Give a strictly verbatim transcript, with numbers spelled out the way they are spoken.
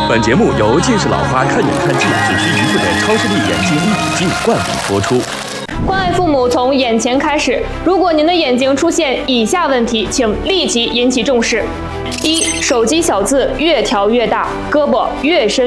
本节目由近视老花看远看近只需一副的超视力眼镜立体镜冠名播出。 关爱父母从眼前开始。如果您的眼睛出现以下问题，请立即引起重视：一、手机小字越调越大，胳膊越伸